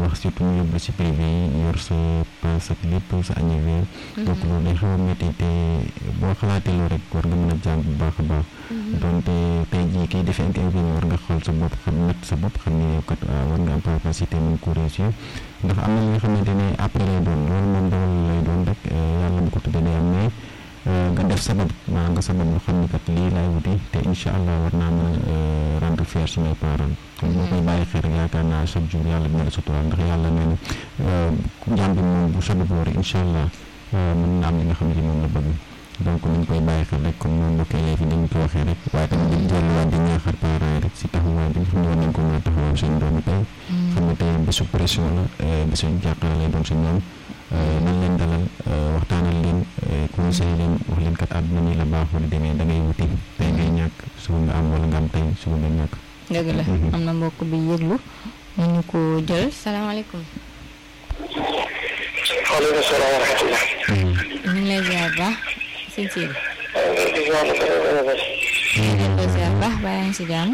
baax surtout ñu yóbbu si privé yi yor sa paas ak lépp sa añëwee donc loolu day xaw a métti te boo xalaatee loolu rek war nga mën a jàng bu baax a baax donte tey jii kiy defee interview war nga xool sa bopp xam natt sa bopp xam ne kat war nga am capacité mën ko réussir ndax am na li nga xamante ne après lay doon loolu moom doon lay doon rek yàlla bu ko tuddee day am mais nga def sabab nga sabab lu xam ni kat lii laay wuti te incha allah war naa mën a rendre fier sumay parents kon boo koy bàyyi xel rek yaakaar naa chaque jour yàlla dina la suturaal ndax yàlla nee na jàmm bi moom bu sababoo rek incha allah mën na am li nga xam ne moom la bëgg donc nañ koy bàyyi xel rek comme moom mbokk yi fi dañ ko waxee rek waaye tamit di delluwaat di ñaaxal parents yi rek si taxawaay bi nga xam ne war nañ ko mën a taxawal seen doomi tey xam ne tey bésu pression la bésu jàqare lay doon si ñoom nañ leen dalal waxtaanal leen conseil leen wax leen kat àdduna nii la baaxoo di demee da ngay wuti tey ngay ñàkk suba nga am wala nga am tey suba nga ñàkk. dëgg la am na mbokk bi yëglu ñu ñu ko jël salaamaaleykum. waaleykum salaam wa rahmatulah. ñu ngi lay ziar baax sëñ Sidi. ñu ngi lay ziar baax ba yaa ngi si jàmm.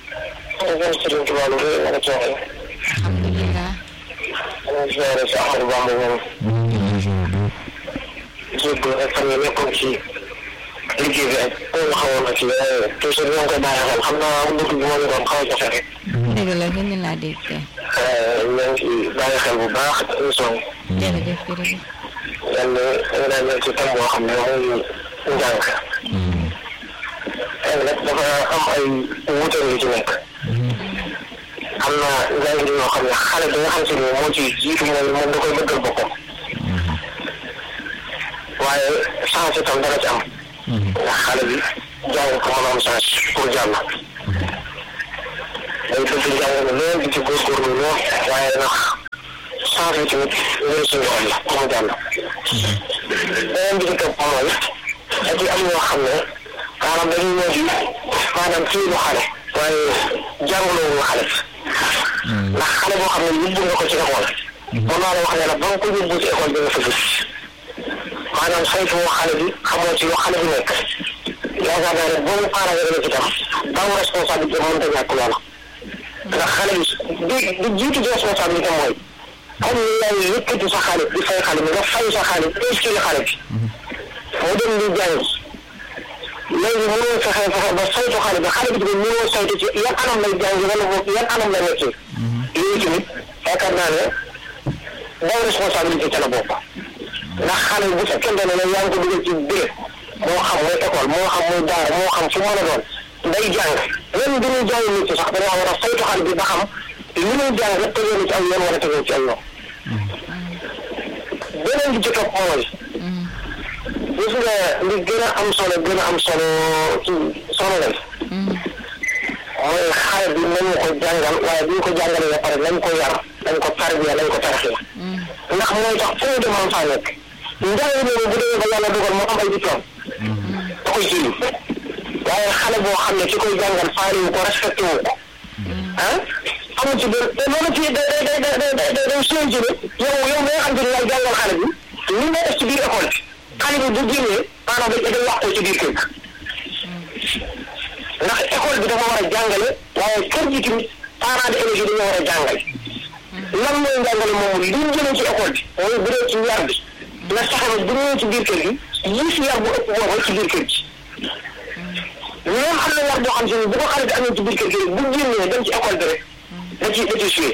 alhamdulilah. jéggi rek fan yii nekkoon ci liggéey bi ak loolu xawoon na ci toujours ñoo ngi koy bàyyi xel xam naa mbokk bi moo ñu doon xaw a jafe rek. dëgg la gën laa dégg kay. ñoo ngi ci bàyyi xel bu baax émission bi. jërëjëf jërëjëf. yàlla da nga daan ci thème boo xam ne mooy njàng. tey nag dafa am ay wuute yu ci nekk. am na njàng yoo xam ne xale bi nga xam si ne moo ci jiitu mooy moom da koy bëggal boppam. waaye chance itam dana ci am. ndax xale bi jàng ko mën a am chance pour jàll. day bëgg jàng ne lool di ci góorgóorlu lool waaye nag chance bi tamit ñun suñu am la pour mu jàll. beneen bi ci topp mooy da ci am ñoo xam ne maanaam dañuy ñëw di maanaam ci lu xale waaye jàngaloo wu xale ndax xale boo xam ne yóbbu nga ko ci école. mën naa la wax ne la ba nga ko yóbbu ci école bi nga fa gis. maanaam saytu woo xale bi xamoo ci yoo xale bi nekk yaakaar naa ne boobu parent yi la ci tam ban responsabilité mënut a ñàkk loola ndax xale bi di jiitu ci responsabilité mooy comme ni yaay yëkkati sa xale di fay xale bi nga fay sa xale inscrire xale bi mu dem di jàng léegi mënoo fexe ba saytu xale bi xale bi tamit mënoo saytu ci yan anam lay jàng wala boog yan anam la nekkee léegi tamit yaakaar naa ne ban responsabilité ca la bopp ndax xale bu fekkente ne yaa ngi ko dugal ci béréb moo xam mooy école moo xam mooy daara moo xam fu mën a doon day jàng même bi ñuy jàng nit ci sax dañoo war a saytu xale bi ba xam li muy jàng rek tegee ci aw yoon wala tegee ci aw yoon. beneen bi ci topp mooy gis nga li gën a am solo ci soxna lay mooy xale bi nañu ko jàngal waaye bu ñu ko jàngalee ba pare nañ ko yar nañ ko tarbiya nañ ko tarxiya ndax mooy tax fu mu dem man faa nekk njàng boobu bu demee ba yàlla dogal moo am ay diplôme da koy jëli waaye xale boo xam ne ki koy jàngal faale wu ko respecté wu ko amu ci benn te loolu ci day sooy jële yow mi nga xam te ne yaay jàngal xale bi li nga def ci biir école bi xale bi bu génnee maanaam day yàqoo ci biir kër ga ndax école bi dafa war a jàngale waaye kër gi tamit parents d'élèves dañoo war a jàngale lan mooy njàngale moomu li ñu jëlee ci école bi mooy bu dee ci yar bi nga saxal bu ñëwee ci biir kër gi yii fi yar bu ëpp boobu ci biir kër gi ñoom am na yar boo xam si ne bu ko xale bi amee ci biir kër gi bu génnee dem ci école bi rek da ciy suyee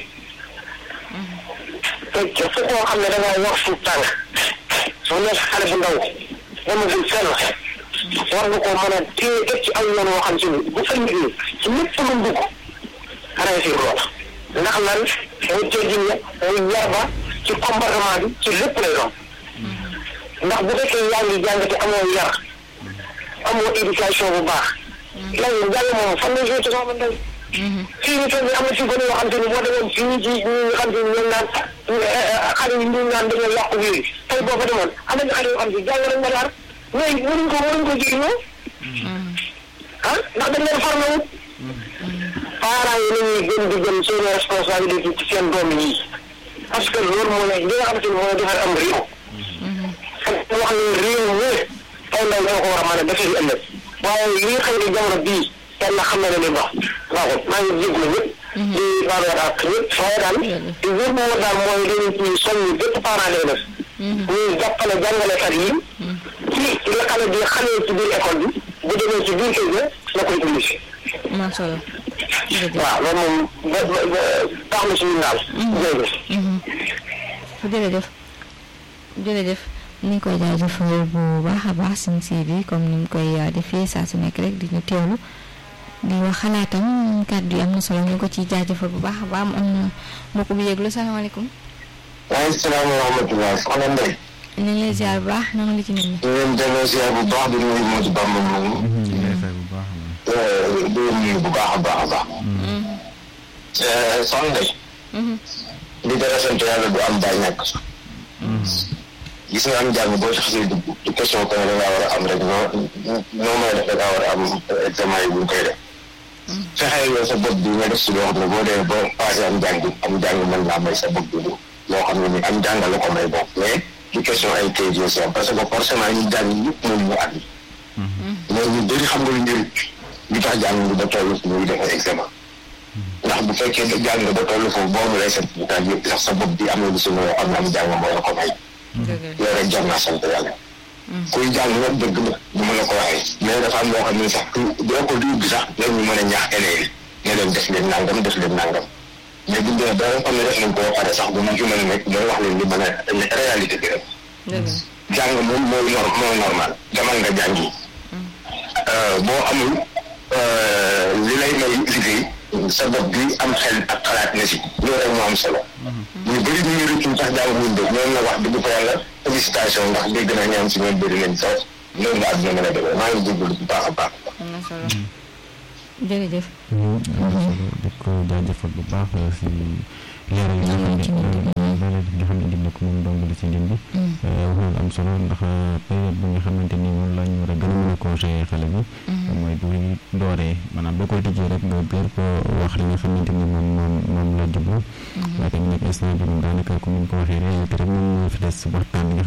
te fu koo xam ne da ngaa wax fu tàng soo nekk xale bu ndaw demagul fenn war nga koo mën a téye teg ci aw yoon woo xam si ne bu ëllëgee ci lépp lu dugg réussir loola ndax lan muy teggin ya muy yar ba ci comportement bi ci lépp lay doon ndax bu fekkee yaa ngi jàng te amoo yar amoo éducation bu baax lan jàng moom fan lay ci soxna ndaw fii ñu toog am na ci gone yoo xam te ni boo demoon fii ci ñi nga xam te ni ñoom naan xale yi ñu naan dañoo yàqu yooyu tey boo fa demoon am nañu xale yoo xam si jàng nañ ba daal mais mënuñ ko jëriñoo ndax dañ leen formé wut parents yi nañuy gën di jëm seen responsabilité ci seen doom yi parce que loolu moo ne li nga xam te ni moo defar am réew wax ne réew mi ay ndaw ñoo ko war a mën a defee ëllëg waaye li nga xam ne jamono bii yàlla xam na ne li baaxul maa ngi jéglu ñëpp di baaluwaat ak ñëpp waaye daal li wér bu wóor daal mooy dañu ci soññi bépp parent d'élève ñuy jàppale jàngalekat yi ci la xale bi xamee ci biir école bi bu demee ci biir kër ga la koy publicité. macha allah. waaw loolu moom tax na si ñun daal. jërëjëf jërëjëf ni ngi koy jaajëfal bu baax a baax suñu Sidi comme ni mu koy defee saa su nekk rek di ñu teewlu di wax xalaatam kàddu yi am na solo ñu ko ciy jaajëfal bu baax a baax am na mbokk bi yëglu salaamaaleykum. waaleykum salaam wa rahmatulah soxna Ndeye. ñu ngi lay ziar bu baax na nga la ci nit ñi. di leen delloo ziar bu baax di nuyu Modou Bamba moomu. di nuyu bu baax a baax a baax. soxna Ndeye. li dara sant yàlla du am daa ñàkk. gis nga am jàng boo ci xasee dugg du question que ne da ngaa war a am rek noo may def da ngaa war a am examen yi bu ñu koy def. fexeel yow sa bopp bi nga def si loo xam ne boo dee boo passé am jàng mën naa may sa bopp bi loo xam ne ni am jàng la ko may bopp mais du question ay kayit yoo si am parce que forcément ñu jàng ñëpp mënuñu at yi. mais ñu bëri xam nga lu njëriñ li tax jàng nga ba toll fi ñuy defee examen. ndax bu fekkee ne jàng nga ba toll foofu boo amulee certificat yëpp sax sa bopp bi am na lu si am na am jàng moo la ko may. loolu rek jar naa sant yàlla. kuy jàng nag dëgg la bu ma la ko waxee mais dafa am loo xam ne sax doo ko dugg sax léegi ñu mën a ñaax élèves yi ne leen def leen nangam mais bu ñu demee ba nga xam ne def nañ ko pare sax bu ñu ci mën a nekk mooy wax leen li mën a réalité bi rek. jàng moom mooy normal demal nga jàngi. boo amul li lay may liggéey sa bopp bi am xel ak xalaat na si loolu rek moo am solo. ñu bëri ñu ngi rëccu sax jàng wuñ dëgg ñoom la wax dëgg fa yàlla félicitation ndax dégg naa ñaan si ñoom bëri nañ sax loolu la àdduna mën a demee maa ngi jégalu bu baax a baax. am na solo jërëjëf. am na solo di ko jaajëfal bu baax si leeral yi nga xam ne dina ko moom dong di ci ndindi. loolu am solo ndax période bi nga xamante ni moom la ñu war a gën a mën a conseiller xale bi. mooy bu dooree maanaam boo koy tijjee rek nga biir ko wax li nga xamante ni moom la jublu. waaye tamit nag instant bi moom daanaka comme ni ko waxee réalité rek moom moo fi des waxtaan bi nga